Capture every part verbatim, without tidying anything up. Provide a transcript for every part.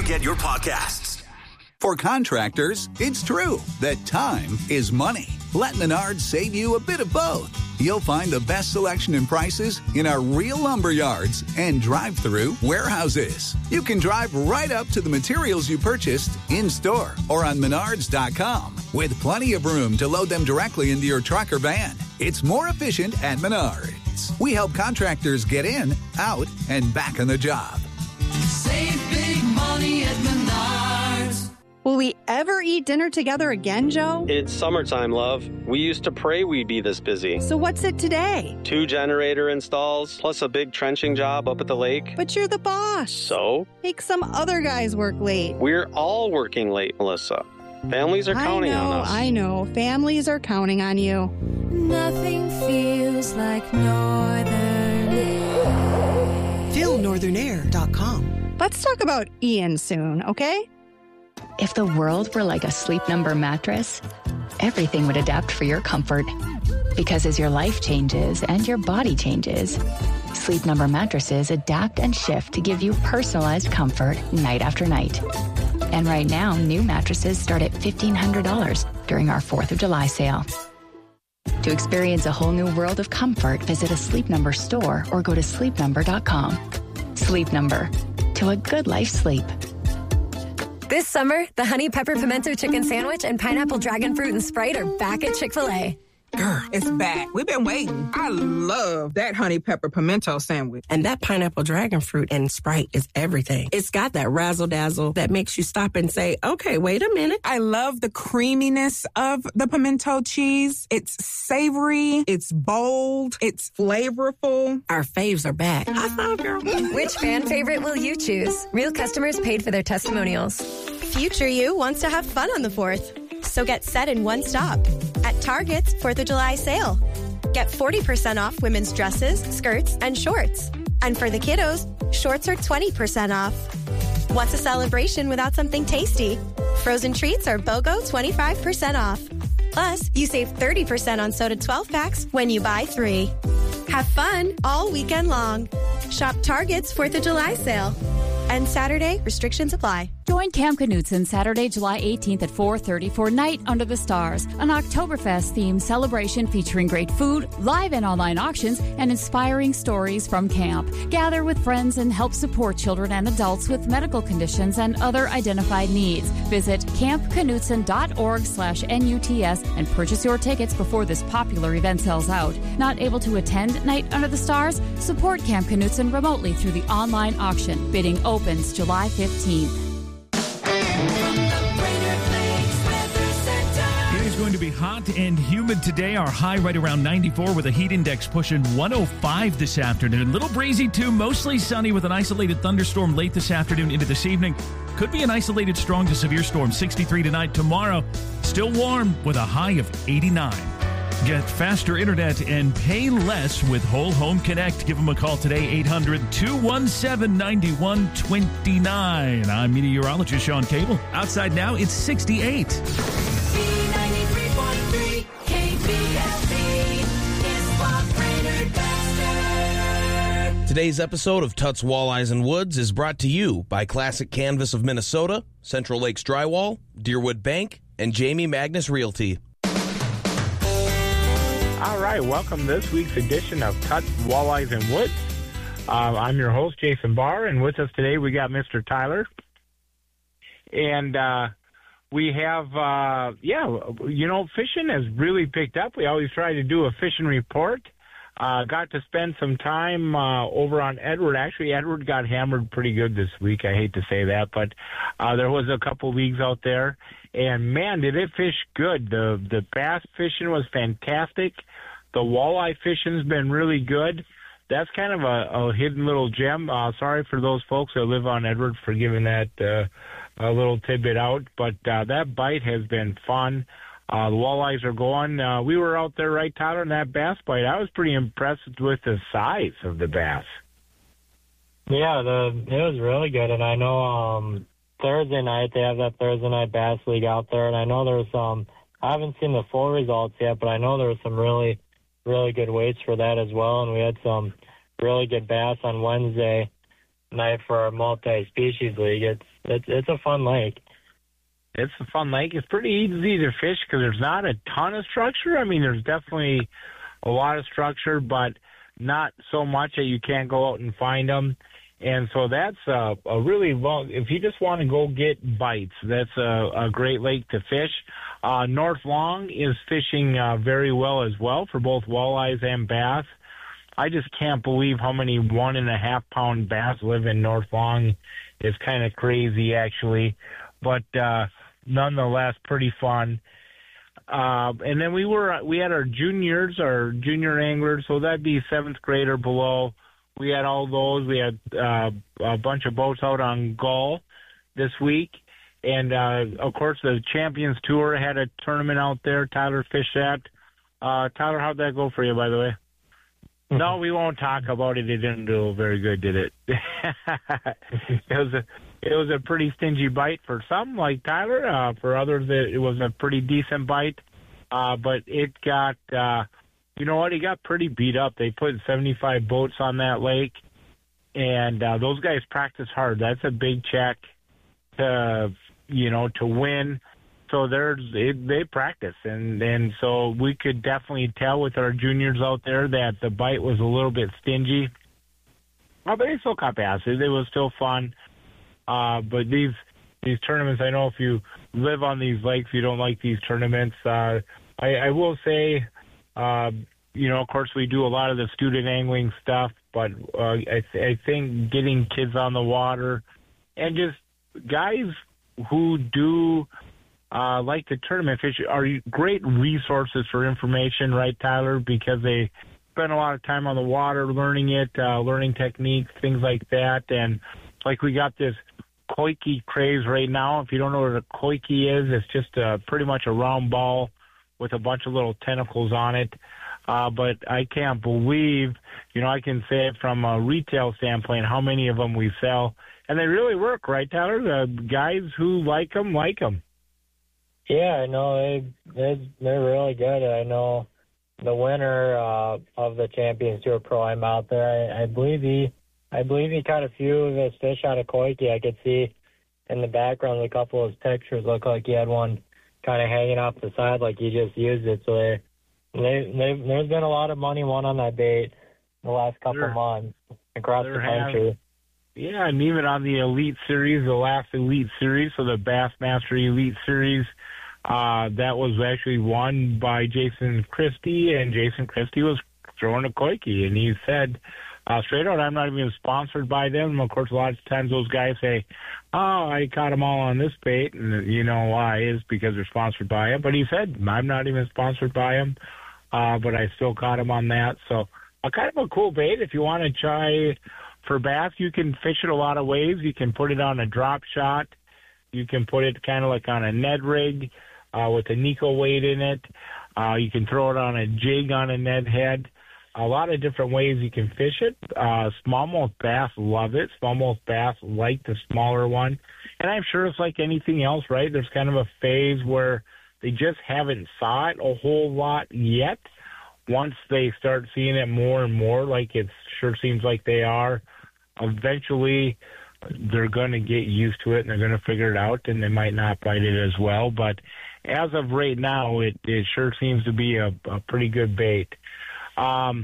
get your podcasts. For contractors, it's true that time is money. Let Menards save you a bit of both. You'll find the best selection and prices in our real lumber yards and drive-through warehouses. You can drive right up to the materials you purchased in-store or on menards dot com with plenty of room to load them directly into your truck or van. It's more efficient at Menards. We help contractors get in, out, and back on the job. Save big money at Menards. Will we ever eat dinner together again, Joe? It's summertime, love. We used to pray we'd be this busy. So what's it today? Two generator installs, plus a big trenching job up at the lake. But you're the boss. So? Make some other guys work late. We're all working late, Melissa. Families are counting I know, on us. I know. Families are counting on you. Nothing feels like Northern Air. feel northern air dot com. Let's talk about Ian soon, okay? If the world were like a Sleep Number mattress, everything would adapt for your comfort. Because as your life changes and your body changes, Sleep Number mattresses adapt and shift to give you personalized comfort night after night. And right now, new mattresses start at fifteen hundred dollars during our fourth of July sale. To experience a whole new world of comfort, visit a Sleep Number store or go to sleep number dot com. Sleep Number. To a good life sleep. This summer, the Honey Pepper Pimento Chicken Sandwich and Pineapple Dragon Fruit and Sprite are back at Chick-fil-A. Girl, it's back. We've been waiting. I love that honey pepper pimento sandwich. And that pineapple dragon fruit and Sprite is everything. It's got that razzle-dazzle that makes you stop and say, okay, wait a minute. I love the creaminess of the pimento cheese. It's savory. It's bold. It's flavorful. Our faves are back. High five, girl. Which fan favorite will you choose? Real customers paid for their testimonials. Future you wants to have fun on the fourth. So get set in one stop at Target's fourth of July sale. Get forty percent off women's dresses, skirts, and shorts. And for the kiddos, shorts are twenty percent off. What's a celebration without something tasty? Frozen treats are BOGO twenty-five percent off. Plus, you save thirty percent on soda twelve packs when you buy three. Have fun all weekend long. Shop Target's fourth of July sale. And Saturday, restrictions apply. Join Camp Knutson Saturday, July eighteenth at four thirty for Night Under the Stars, an Oktoberfest-themed celebration featuring great food, live and online auctions, and inspiring stories from camp. Gather with friends and help support children and adults with medical conditions and other identified needs. Visit camp knutson dot org slash N U T S and purchase your tickets before this popular event sells out. Not able to attend Night Under the Stars? Support Camp Knutson remotely through the online auction. Bidding opens July fifteenth. It is going to be hot and humid today. Our high right around ninety-four with a heat index pushing one oh five this afternoon. Little breezy too, mostly sunny with an isolated thunderstorm late this afternoon into this evening. Could be an isolated strong to severe storm, sixty-three tonight. Tomorrow, still warm with a high of eighty-nine. Get faster internet and pay less with Whole Home Connect. Give them a call today, eight hundred, two one seven, nine one two nine. I'm meteorologist Sean Cable. Outside now, it's sixty-eight. ninety-three point three K B L V is what Brainerd Baxter. Today's episode of Tuts Walleyes and Woods is brought to you by Classic Canvas of Minnesota, Central Lakes Drywall, Deerwood Bank, and Jamie Magnus Realty. All right, welcome to this week's edition of Tuts, Walleyes, and Woods. Uh, I'm your host, Jason Barr, and with us today we got Mister Tyler. And uh, we have, uh, yeah, you know, fishing has really picked up. We always try to do a fishing report. Uh, got to spend some time uh, over on Edward. Actually, Edward got hammered pretty good this week. I hate to say that, but uh, there was a couple leagues out there. And, man, did it fish good. The the bass fishing was fantastic. The walleye fishing's been really good. That's kind of a, a hidden little gem. Uh, sorry for those folks that live on Edward for giving that uh, a little tidbit out. But uh, that bite has been fun. Uh, the walleyes are going. Uh, we were out there, right, Tyler, in that bass bite. I was pretty impressed with the size of the bass. Yeah, the it was really good. And I know um, Thursday night, they have that Thursday night bass league out there. And I know there was some, I haven't seen the full results yet, but I know there was some really, really good weights for that as well. And we had some really good bass on Wednesday night for our multi-species league. It's it's it's a fun lake. It's a fun lake. It's pretty easy to fish because there's not a ton of structure. I mean, there's definitely a lot of structure, but not so much that you can't go out and find them. And so that's a, a really long, if you just want to go get bites, that's a, a great lake to fish. Uh, North Long is fishing uh, very well as well for both walleyes and bass. I just can't believe how many one and a half pound bass live in North Long. It's kind of crazy, actually. But, uh, nonetheless, pretty fun. Uh, and then we were we had our juniors, our junior anglers, so that'd be seventh grade or below. We had all those. We had uh, a bunch of boats out on Gull this week. And, uh, of course, the Champions Tour had a tournament out there. Tyler fished that. Uh, Tyler, how'd that go for you, by the way? No, we won't talk about it. It didn't do very good, did it? it was a it was a pretty stingy bite for some, like Tyler. Uh, for others, it, it was a pretty decent bite. Uh, but it got, uh, you know what? He got pretty beat up. They put seventy-five boats on that lake, and uh, those guys practice hard. That's a big check to, you know, to win. So there's they, they practice, and, and so we could definitely tell with our juniors out there that the bite was a little bit stingy. Oh, but they still caught bass. It was still fun. Uh, but these these tournaments, I know if you live on these lakes, you don't like these tournaments. Uh, I, I will say, uh, you know, of course, we do a lot of the student angling stuff, but uh, I, th- I think getting kids on the water and just guys who do Uh, like the tournament fish are great resources for information, right, Tyler? Because they spend a lot of time on the water learning it, uh, learning techniques, things like that. And like we got this koiki craze right now. If you don't know what a koiki is, it's just uh, pretty much a round ball with a bunch of little tentacles on it. Uh, but I can't believe, you know, I can say it from a retail standpoint, how many of them we sell. And they really work, right, Tyler? The guys who like them, like them. Yeah, I know they they're, they're really good. I know the winner uh, of the Champions Tour Pro I'm out there. I, I believe he, I believe he caught a few of his fish out of koiki. I could see in the background a couple of his pictures look like he had one kind of hanging off the side, like he just used it. So they, they, they there's been a lot of money won on that bait the last couple There- months across the there country. have- Yeah, and even on the Elite Series, the last Elite Series, so the Bassmaster Elite Series, uh, that was actually won by Jason Christie, and Jason Christie was throwing a koiki, and he said uh, straight out, I'm not even sponsored by them. Of course, a lot of times those guys say, oh, I caught them all on this bait, and you know why is because they're sponsored by it. But he said, I'm not even sponsored by them, uh, but I still caught them on that. So a kind of a cool bait if you want to try. For bass, you can fish it a lot of ways. You can put it on a drop shot. You can put it kind of like on a Ned rig uh, with a Nico weight in it. Uh, you can throw it on a jig on a Ned head. A lot of different ways you can fish it. Uh, smallmouth bass love it. Smallmouth bass like the smaller one. And I'm sure it's like anything else, right? There's kind of a phase where they just haven't saw it a whole lot yet. Once they start seeing it more and more, like it sure seems like they are, eventually they're going to get used to it and they're going to figure it out, and they might not bite it as well. But as of right now, it, it sure seems to be a, a pretty good bait. Um,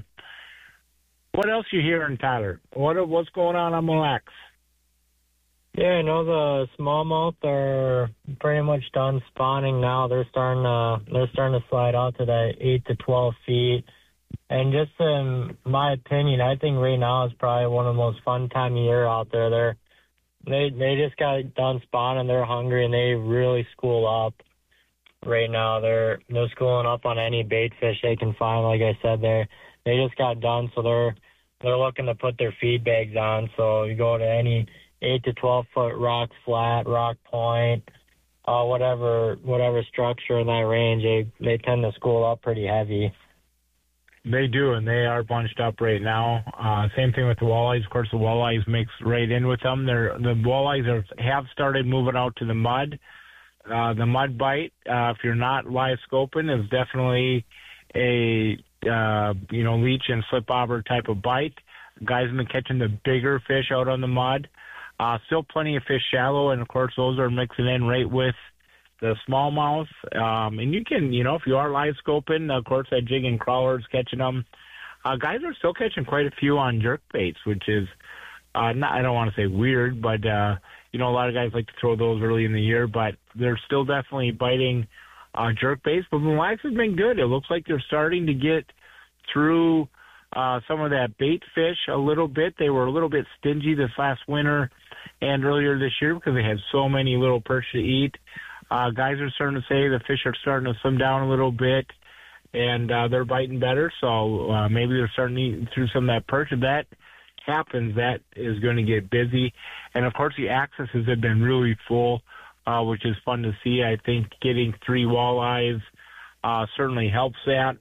what else you hearing, Tyler? What what's going on on Mille Lacs? Yeah, I know the smallmouth are pretty much done spawning now. They're starting to they're starting to slide out to that eight to twelve feet. And just in my opinion, I think right now is probably one of the most fun time of year out there. They're they they just got done spawning. They're hungry and they really school up right now. They're they're schooling up on any bait fish they can find. Like I said, they they just got done, so they're they're looking to put their feed bags on. So you go to any eight to twelve foot rock flat, rock point, uh, whatever whatever structure in that range, they they tend to school up pretty heavy. They do, and they are bunched up right now. Uh, same thing with the walleyes. Of course, the walleyes mix right in with them. They're, the walleyes are, have started moving out to the mud. Uh, the mud bite, uh, if you're not live scoping, is definitely a uh, you know leech and slip bobber type of bite. Guys have been catching the bigger fish out on the mud. Uh, still plenty of fish shallow, and of course those are mixing in right with the smallmouth. Um, and you can, you know, if you are live scoping, of course that jig and crawler's catching them. Uh, guys are still catching quite a few on jerk baits, which is uh, not, I don't want to say weird, but uh, you know, a lot of guys like to throw those early in the year, but they're still definitely biting uh, jerk baits. But Mille Lacs has been good. It looks like they're starting to get through uh, some of that bait fish a little bit. They were a little bit stingy this last winter and earlier this year because they had so many little perch to eat. Uh, guys are starting to say the fish are starting to slim down a little bit, and uh, they're biting better. So uh, maybe they're starting to eat through some of that perch. If that happens, that is going to get busy. And, of course, the accesses have been really full, uh, which is fun to see. I think getting three walleyes uh, certainly helps that.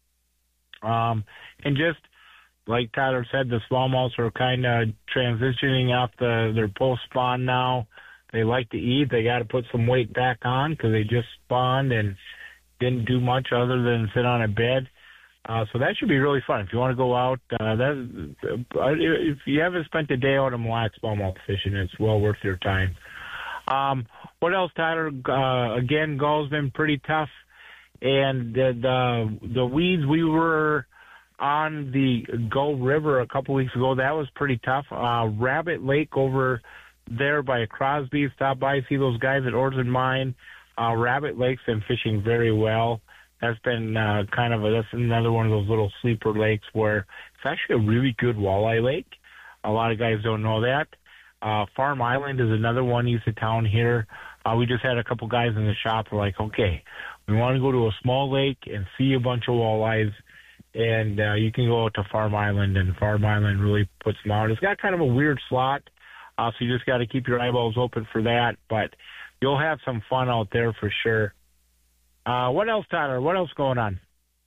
Um, and just like Tyler said, the smallmouths are kind of transitioning off the, their post-spawn now. They like to eat. They got to put some weight back on because they just spawned and didn't do much other than sit on a bed. Uh, so that should be really fun. If you want to go out, uh, that, uh, if you haven't spent a day out on Mille Lacs smallmouth fishing, it's well worth your time. Um, what else, Tyler? Uh, again, gall's been pretty tough. And the, the, the weeds, we were on the Gull River a couple weeks ago. That was pretty tough. Uh, Rabbit Lake over there by Crosby, stop by, see those guys at Orson Mine. Uh, Rabbit Lake's been fishing very well. That's been uh, kind of a, that's another one of those little sleeper lakes where it's actually a really good walleye lake. A lot of guys don't know that. Uh, Farm Island is another one east of town here. Uh, we just had a couple guys in the shop who are like, okay, we want to go to a small lake and see a bunch of walleyes, and uh, you can go out to Farm Island, and Farm Island really puts them out. It's got kind of a weird slot. Uh, so you just got to keep your eyeballs open for that. But you'll have some fun out there for sure. Uh, what else, Tyler? What else going on?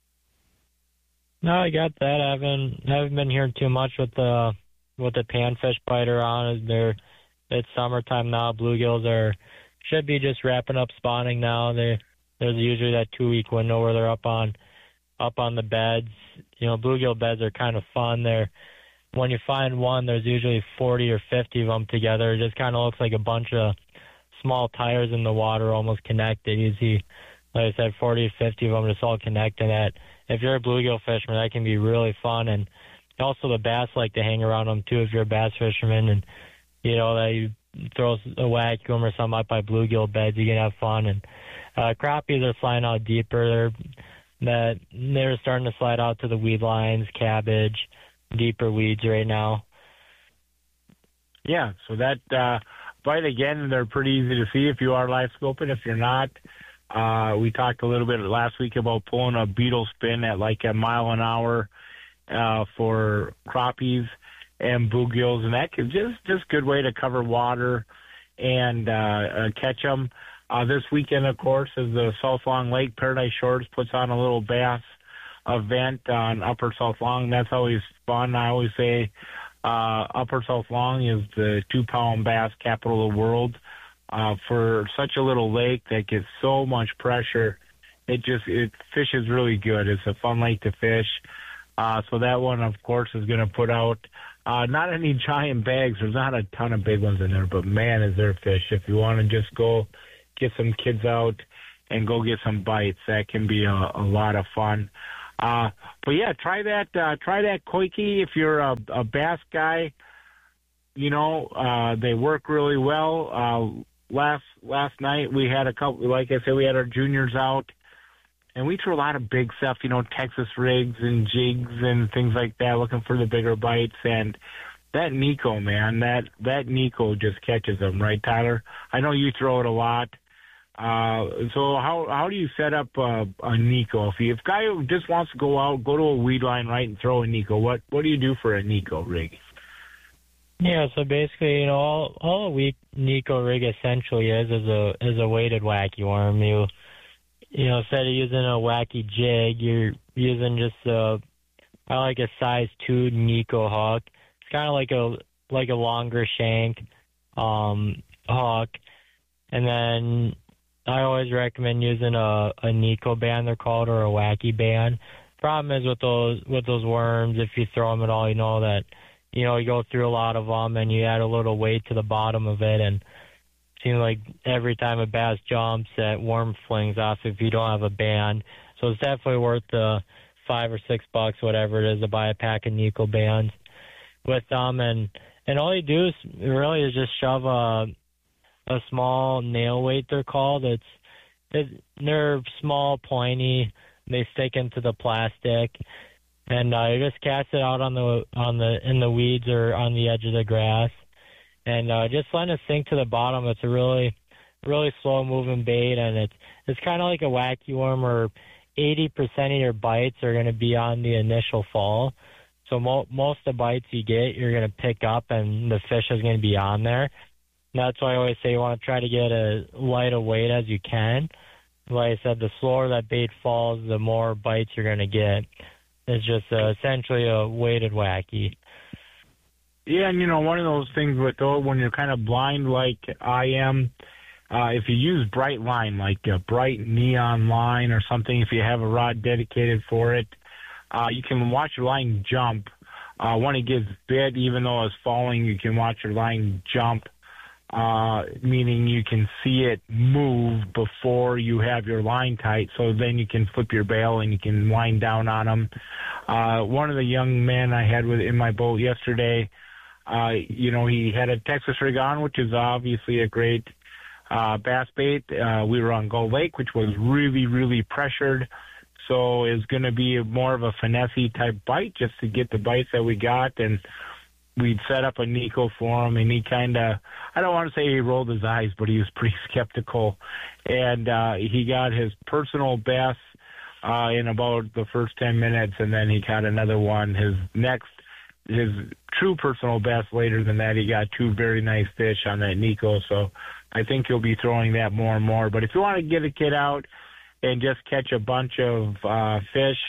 No, I got that. I haven't haven't been hearing too much with the with the panfish biter on. They're it's summertime now. Bluegills are should be just wrapping up spawning now. They there's usually that two week window where they're up on up on the beds. You know, bluegill beds are kind of fun. They're when you find one, there's usually forty or fifty of them together. It just kind of looks like a bunch of small tires in the water almost connected. You see, like I said, forty or fifty of them just all connecting. That if you're a bluegill fisherman, that can be really fun. And also the bass like to hang around them too if you're a bass fisherman. And, you know, that you throw a vacuum or something up by bluegill beds, you can have fun. And uh, crappies are flying out deeper. They're, that, they're starting to slide out to the weed lines, cabbage, deeper weeds right now. Yeah, so that uh, bite again, they're pretty easy to see if you are live scoping. If you're not, uh, we talked a little bit last week about pulling a beetle spin at like a mile an hour uh, for crappies and bluegills, and that can just just good way to cover water and uh, uh, catch them. Uh, this weekend, of course, is the South Long Lake. Paradise Shores puts on a little bass event on Upper South Long. That's always fun. I always say uh, Upper South Long is the two-pound bass capital of the world. Uh, for such a little lake that gets so much pressure, it just it fishes really good. It's a fun lake to fish. Uh, so that one, of course, is going to put out uh, not any giant bags. There's not a ton of big ones in there, but man, is there fish. If you want to just go get some kids out and go get some bites, that can be a, a lot of fun. Uh, but yeah, try that, uh, try that Koike if you're a, a bass guy. You know, uh, they work really well. Uh, last, last night we had a couple, like I said, we had our juniors out and we threw a lot of big stuff, you know, Texas rigs and jigs and things like that, looking for the bigger bites. And that Nico, man, that, that Nico just catches them, right, Tyler? I know you throw it a lot. Uh, so how how do you set up uh, a Nico? If you, if guy just wants to go out, go to a weed line, right, and throw a Nico, what what do you do for a Nico rig? Yeah, so basically, you know, all all a weak Nico rig essentially is is a is a weighted wacky worm. You you know, instead of using a wacky jig, you're using just a I like a size two Nico hook. It's kind of like a like a longer shank um, hook, and then I always recommend using a, a Nico band, they're called, or a wacky band. Problem is with those with those worms, if you throw them at all, you know that you know, you go through a lot of them and you add a little weight to the bottom of it, and it seems like every time a bass jumps, that worm flings off if you don't have a band. So it's definitely worth the five or six bucks, whatever it is, to buy a pack of Nico bands with them. And, and all you do is really is just shove a a small nail weight, they're called. It's it, they're small, pointy. They stick into the plastic, and uh, you just cast it out on the on the in the weeds or on the edge of the grass, and uh, just let it sink to the bottom. It's a really really slow moving bait, and it's it's kind of like a wacky worm, where eighty percent of your bites are going to be on the initial fall. So mo- most of the bites you get, you're going to pick up, and the fish is going to be on there. That's why I always say you want to try to get as light a weight as you can. Like I said, the slower that bait falls, the more bites you're going to get. It's just uh, essentially a weighted wacky. Yeah, and you know, one of those things with though, when you're kind of blind like I am, uh, if you use bright line, like a bright neon line or something, if you have a rod dedicated for it, uh, you can watch your line jump. Uh, when it gets bit, even though it's falling, you can watch your line jump. Uh, meaning you can see it move before you have your line tight, so then you can flip your bail and you can wind down on them. Uh, one of the young men I had with in my boat yesterday, uh, you know, he had a Texas rig on, which is obviously a great uh, bass bait. Uh, we were on Gull Lake, which was really, really pressured, so it's going to be more of a finesse-y type bite just to get the bites that we got. And we'd set up a Nico for him, and he kind of, I don't want to say he rolled his eyes, but he was pretty skeptical. And uh, he got his personal best uh, in about the first ten minutes, and then he got another one. His next, his true personal best later than that, he got two very nice fish on that Nico. So I think he'll be throwing that more and more. But if you want to get a kid out and just catch a bunch of uh, fish,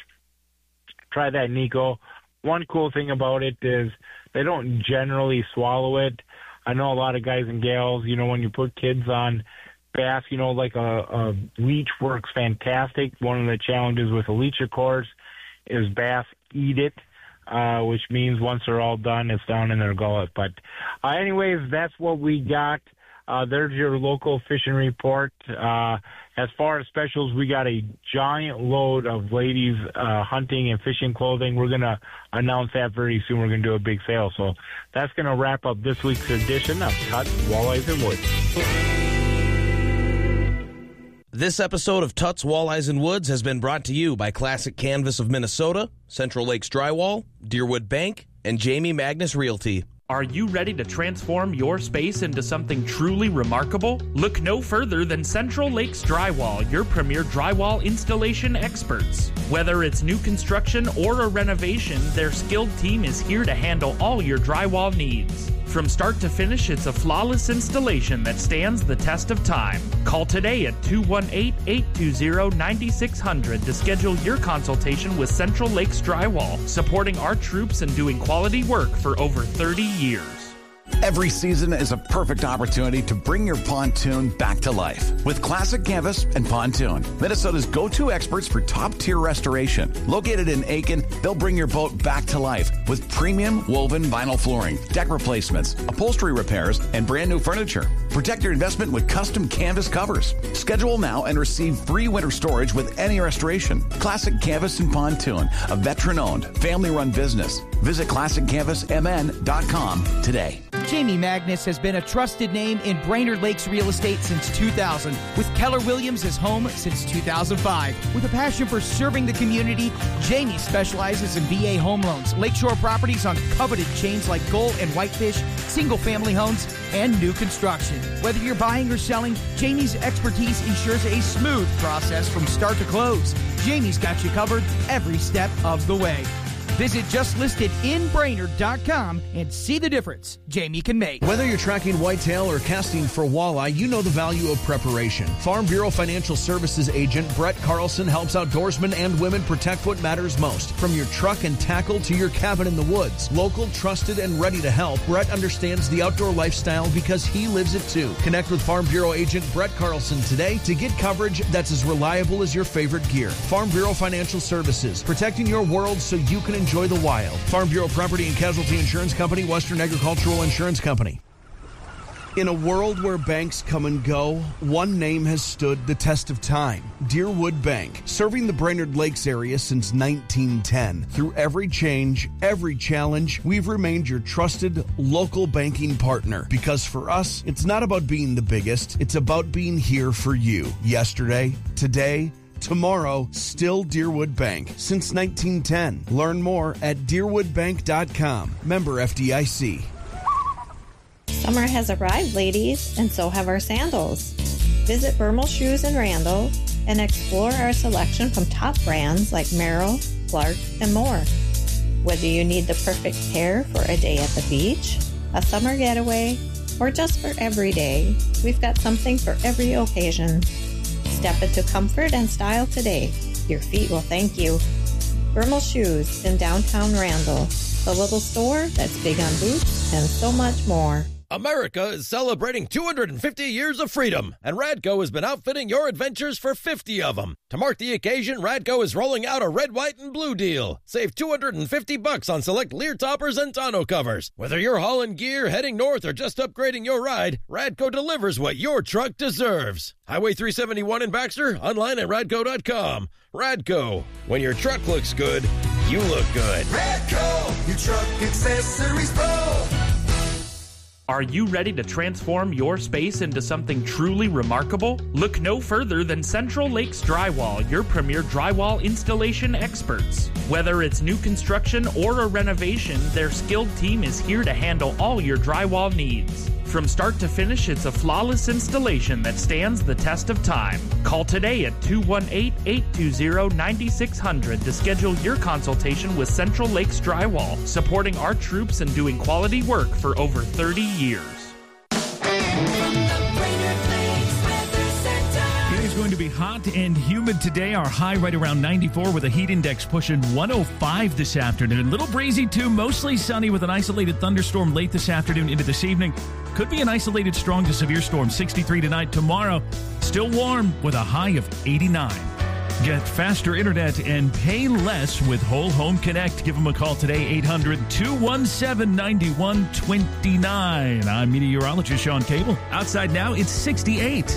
try that Nico. One cool thing about it is they don't generally swallow it. I know a lot of guys and gals, you know, when you put kids on bass, you know, like a, a leech works fantastic. One of the challenges with a leech, of course, is bass eat it, uh, which means once they're all done, it's down in their gullet. But uh, anyways, that's what we got. Uh, there's your local fishing report. Uh, as far as specials, we got a giant load of ladies uh, hunting and fishing clothing. We're going to announce that very soon. We're going to do a big sale. So that's going to wrap up this week's edition of Tuts, Walleyes, and Woods. This episode of Tuts, Walleyes, and Woods has been brought to you by Classic Canvas of Minnesota, Central Lakes Drywall, Deerwood Bank, and Jamie Magnus Realty. Are you ready to transform your space into something truly remarkable? Look no further than Central Lakes Drywall, your premier drywall installation experts. Whether it's new construction or a renovation, their skilled team is here to handle all your drywall needs. From start to finish, it's a flawless installation that stands the test of time. Call today at two one eight, eight two zero, nine six zero zero to schedule your consultation with Central Lakes Drywall, supporting our troops and doing quality work for over thirty years. Every season is a perfect opportunity to bring your pontoon back to life with Classic Canvas and Pontoon, Minnesota's go-to experts for top-tier restoration. Located in Aiken, they'll bring your boat back to life with premium woven vinyl flooring, deck replacements, upholstery repairs, and brand new furniture. Protect your investment with custom canvas covers. Schedule now and receive free winter storage with any restoration. Classic Canvas and Pontoon, a veteran-owned, family-run business. Visit classic canvas m n dot com today. Jamie Magnus has been a trusted name in Brainerd Lakes real estate since two thousand, with Keller Williams as home since two thousand five. With a passion for serving the community, Jamie specializes in V A home loans, lakeshore properties on coveted chains like gull and whitefish, single-family homes, and new construction. Whether you're buying or selling, Jamie's expertise ensures a smooth process from start to close. Jamie's got you covered every step of the way. Visit just listed in brainerd dot com and see the difference Jamie can make. Whether you're tracking whitetail or casting for walleye, you know the value of preparation. Farm Bureau Financial Services agent Brett Carlson helps outdoorsmen and women protect what matters most. From your truck and tackle to your cabin in the woods. Local, trusted, and ready to help, Brett understands the outdoor lifestyle because he lives it too. Connect with Farm Bureau agent Brett Carlson today to get coverage that's as reliable as your favorite gear. Farm Bureau Financial Services, protecting your world so you can enjoy enjoy the wild. Farm Bureau Property and Casualty Insurance Company, Western Agricultural Insurance Company. In a world where banks come and go, one name has stood the test of time. Deerwood Bank, serving the Brainerd Lakes area since nineteen ten. Through every change, every challenge, we've remained your trusted local banking partner. Because for us, it's not about being the biggest, it's about being here for you. Yesterday, today, tomorrow, still Deerwood Bank. Since nineteen ten. Learn more at deerwood bank dot com. Member F D I C. Summer has arrived, ladies, and so have our sandals. Visit Bermal Shoes in Randall and explore our selection from top brands like Merrill, Clark, and more. Whether you need the perfect pair for a day at the beach, a summer getaway, or just for every day, we've got something for every occasion. Step into comfort and style today. Your feet will thank you. Bermal Shoes in downtown Randall, the little store that's big on boots and so much more. America is celebrating two hundred fifty years of freedom, and Radco has been outfitting your adventures for fifty of them. To mark the occasion, Radco is rolling out a red, white, and blue deal. Save two hundred fifty bucks on select Lear toppers and tonneau covers. Whether you're hauling gear, heading north, or just upgrading your ride, Radco delivers what your truck deserves. Highway three seventy-one in Baxter, online at radco dot com. Radco, when your truck looks good, you look good. Radco, your truck accessories pro. Are you ready to transform your space into something truly remarkable? Look no further than Central Lakes Drywall, your premier drywall installation experts. Whether it's new construction or a renovation, their skilled team is here to handle all your drywall needs. From start to finish, it's a flawless installation that stands the test of time. Call today at two one eight, eight two zero, nine six zero zero to schedule your consultation with Central Lakes Drywall, supporting our troops and doing quality work for over thirty years. It is going to be hot and humid today. Our high right around ninety-four with a heat index pushing one oh five this afternoon. A little breezy too, mostly sunny with an isolated thunderstorm late this afternoon into this evening. Could be an isolated strong to severe storm, sixty-three tonight. Tomorrow, still warm with a high of eighty-nine. Get faster internet and pay less with Whole Home Connect. Give them a call today, eight hundred, two one seven, nine one two nine. I'm meteorologist Sean Cable. Outside now, it's sixty-eight.